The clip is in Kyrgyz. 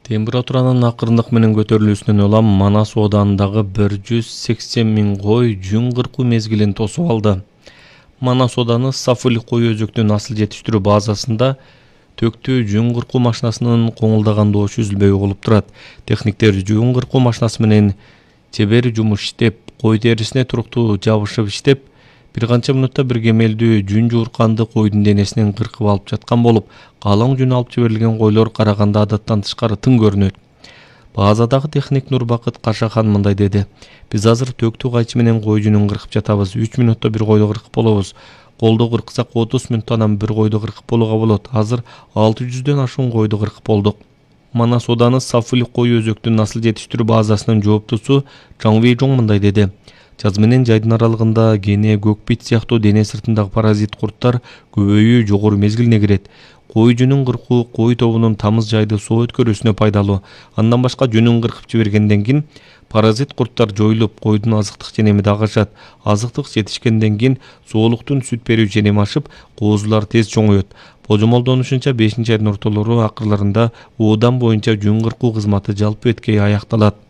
Температуранын акырындык менен көтөрүлүүсүнөн улам Манас ооданындагы 180 000 кой жүн кыркуу мезгилин тосуп алды. Манас ооданы Сафули кой өзөктүн асыл жетиштирүү базасында төктүү жүн кыркуу машинасынын коңулдаган доочу үзүлбөй угулуп турат. Техниктер жүн кыркуу машинасы менен чебер жумуш иштеп, кой терисине туруктуу жабышып иштеп, бир канча мүнөттө бир кемелдүү жүн жуурканды койдун денесинен кыркып алып жаткан болуп, калың жүн алып жиберилген койлор караганда адаттан тышкары тың көрүнөт. Базадагы техник Нурбакыт Кашахан мындай деди: "Биз азыр төктүү кайчы менен кой жүнүн кыркып жатабыз. 3 мүнөттө бир койду кыркып болобуз. Колдо кырксак 30 мүнөттө анан бир койду кыркып болууга болот. Азыр 600дөн ашуун койду кыркып болдук." Манас ооданы Сафули кой өзөктүн асыл жетиштирүү базасынын жооптусу Жаңвей Жоң мындай деди: "Жаз менен жайдын аралыгында кене, көкбит сыяктуу дене сыртындагы паразит курттар көбөйүү жогору мезгилине кирет. Кой жүнүн кыркуу кой тобунун тамыз жайды суу өткөрүүсүнө пайдалуу. Андан башка жүнүн кыркып жибергенден кийин паразит курттар жоюлуп, койдун азыктык ченеми дагы ашат. Азыктык жетишкенден кийин соолуктун сүт берүү ченеми ашып, коозулар тез чоңоет. Божомолдонушунча 5-айдын ортолору акырларында оодан боюнча жүн кыркуу кызматы жалпы эткей аякталат."